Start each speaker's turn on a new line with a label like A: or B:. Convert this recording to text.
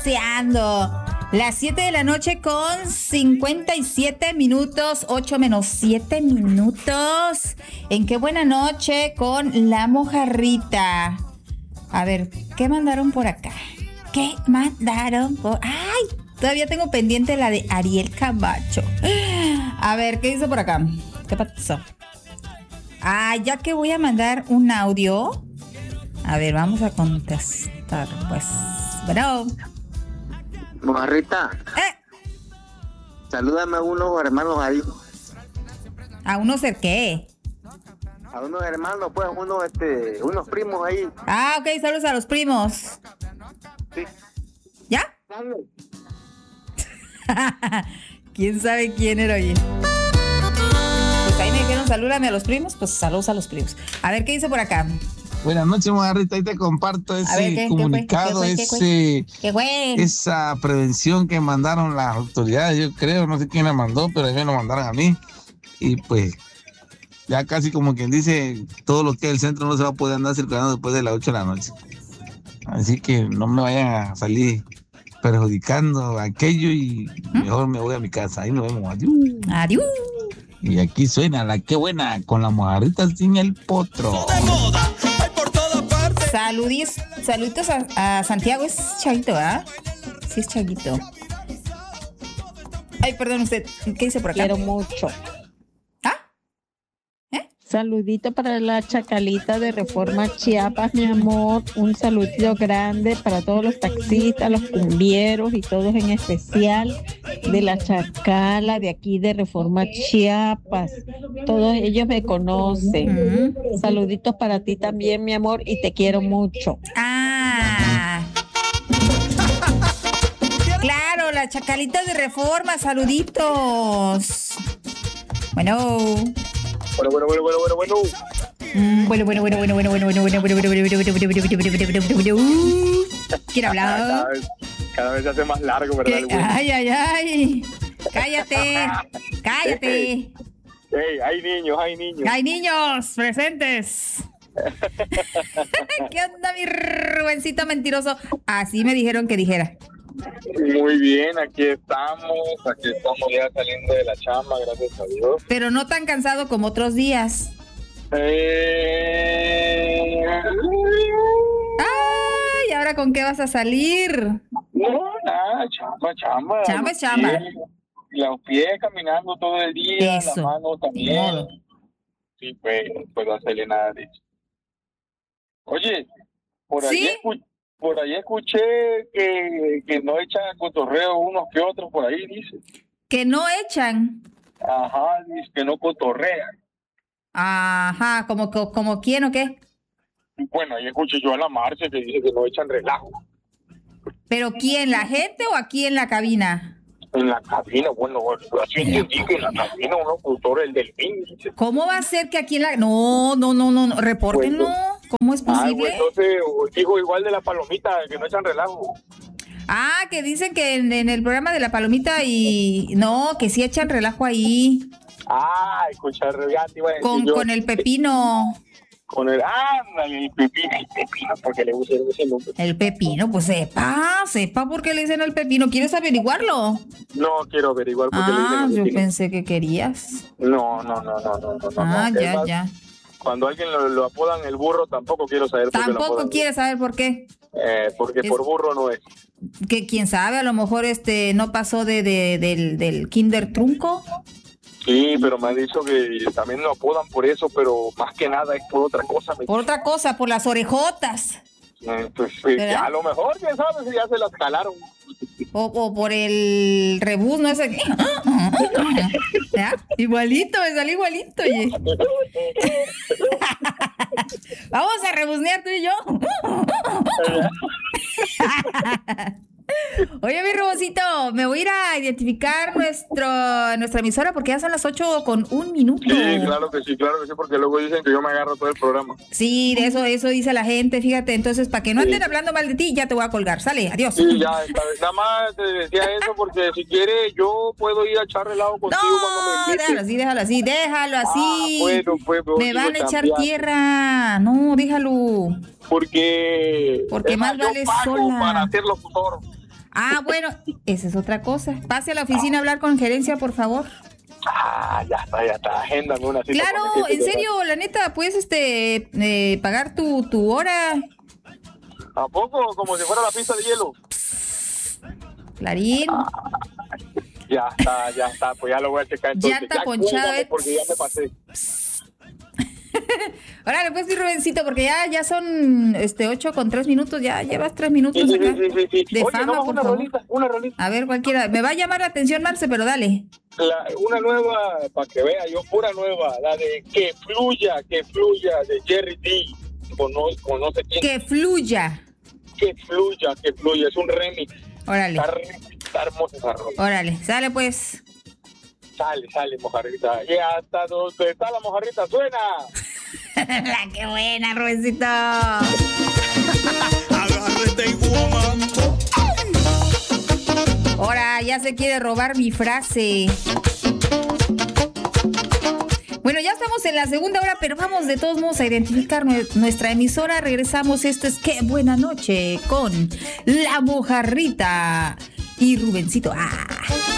A: parloceando. Las 7 de la noche con 57 minutos, 8 menos 7 minutos. En Qué Buena Noche con La Mojarrita. A ver, ¿qué mandaron por acá? ¿Qué mandaron por...? ¡Ay! Todavía tengo pendiente la de Ariel Camacho. A ver, ¿qué dice por acá? ¿Qué pasó? Ah, ya que voy a mandar un audio. A ver, vamos a contestar, pues. Bueno.
B: Mojarrita. Salúdame a unos hermanos ahí.
A: ¿A unos qué?
B: A unos hermanos, pues, unos primos ahí.
A: Ah, ok, saludos a los primos.
B: Sí.
A: ¿Ya? ¿Quién sabe quién era, oye? Pues ahí me dijeron, salúdame a los primos, pues saludos a los primos. A ver, ¿qué dice por acá?
C: Buenas noches, Mojarrita, ahí te comparto ese comunicado, esa prevención que mandaron las autoridades, yo creo, no sé quién la mandó, pero ellos me lo mandaron a mí. Y pues, ya casi como quien dice, todo lo que es el centro no se va a poder andar circulando después de las 8 de la noche. Así que no me vayan a salir perjudicando aquello y mejor me voy a mi casa. Ahí nos vemos. Adiós.
A: Adiós.
C: Y aquí suena la Qué Buena con la Mojarrita sin el potro.
A: Saluditos a Santiago. Es Chaguito, ¿verdad? Sí, es Chaguito. Ay, perdón, usted. ¿Qué dice por acá?
D: Quiero mucho.
A: ¿Ah?
D: Saludito para la Chacalita de Reforma Chiapas, mi amor. Un saludito grande para todos los taxistas, los cumbieros y todos en especial de la Chacala de aquí de Reforma Chiapas. Todos ellos me conocen. Saluditos para ti también, mi amor, y te quiero mucho.
A: Ah. Claro, la Chacalita de Reforma, saluditos. Bueno. ¿Quién habla?
E: Cada vez se hace más largo, ¿verdad?
A: Ay. Cállate.
E: Hey, hay niños
A: presentes. ¿Qué onda, mi Rubencito mentiroso? Así me dijeron que dijera.
E: Muy bien, aquí estamos ya saliendo de la chamba, gracias a Dios.
A: Pero no tan cansado como otros días. Ay, ¿y ahora con qué vas a salir?
E: No, nada, chamba.
A: Chamba es chamba.
E: Los pies caminando todo el día,
A: eso,
E: las manos también. Sí, pues no puedo hacerle nada de eso. Oye, por ahí escuché que no echan a cotorreo unos que otros por ahí, dice.
A: ¿Que no echan?
E: Ajá, dice que no cotorrean.
A: Ajá, ¿como quién o qué?
E: Bueno, ahí escuché yo a la Marcia que dice que no echan relajo.
A: ¿Pero quién, la gente o aquí en la cabina?
E: En la cabina, bueno, así entendí que en la cabina uno cultor el delfín.
A: ¿Cómo va a ser que aquí en la...? No, repórtenlo. ¿Cómo es posible?
E: Bueno, entonces, digo igual de la palomita, que no echan relajo.
A: Ah, que dicen que en el programa de la palomita y... No, que sí echan relajo ahí.
E: Ah, escuchar ya te iba a decir
A: con el pepino.
E: Con el pepino, porque le gusta ese nombre.
A: El pepino, pues sepa por qué le dicen el pepino. ¿Quieres averiguarlo?
E: No quiero averiguar por qué le dicen el pepino.
A: Yo pensé que querías.
E: No.
A: Ya.
E: Cuando alguien lo apodan el burro, tampoco quiero saber por qué lo apodan.
A: Tampoco quieres saber por qué.
E: Porque por burro no es.
A: Que quién sabe, a lo mejor no pasó del kinder trunco.
E: Sí, pero me han dicho que también lo apodan por eso, pero más que nada es por otra cosa.
A: Por otra cosa, por las orejotas.
E: Pues ya a lo mejor, quién sabe si ya se las jalaron.
A: O por el rebus, no sé. ¿Ya? Igualito, me salió igualito, oye. Vamos a rebusnear tú y yo. Oye, mi Robocito, me voy a ir a identificar nuestra emisora porque ya son las 8:01.
E: Sí, claro que sí, porque luego dicen que yo me agarro todo el programa.
A: Sí, de eso dice la gente, fíjate. Entonces, para que no anden hablando mal de ti, ya te voy a colgar. Sale, adiós.
E: Sí, ya, nada más te decía eso porque si quieres yo puedo ir a echar relajo contigo cuando me invites.
A: Déjalo así.
E: Bueno,
A: me van a echar tierra. No, déjalo.
E: Porque
A: más vale
E: yo pago
A: sola.
E: para ser locutor.
A: Ah, bueno, esa es otra cosa. Pase a la oficina a hablar con gerencia, por favor.
E: Ya está, agéndame una cita.
A: Claro, en serio, la neta, puedes pagar tu hora.
E: ¿A poco? Como si fuera la pista de hielo.
A: Clarín.
E: Ya está, pues ya lo voy a checar entonces.
A: Ya está ponchado,
E: porque ya me pasé.
A: Órale, pues sí, Rubencito, porque ya son 8:03 minutos, ya llevas 3 minutos acá.
E: Sí.
A: De
E: Oye,
A: fama,
E: no,
A: por
E: una
A: favor.
E: rolita.
A: A ver, cualquiera. Me va a llamar la atención, Marce, pero dale.
E: Una nueva, para que vea yo, pura nueva, la de Que Fluya, de Jerry D. Con no sé quién.
A: Que fluya.
E: Que fluya, es un remix.
A: Órale.
E: Está hermosa esa rola.
A: Órale, sale pues.
E: Sale, mojarrita. Y hasta donde está la mojarrita suena.
A: ¡Qué buena, Rubencito!
F: Agárrate, woman.
A: Ahora ya se quiere robar mi frase. Bueno, ya estamos en la segunda hora, pero vamos de todos modos a identificar nuestra emisora. Regresamos. Esto es Qué Buena Noche con La Mojarrita y Rubencito.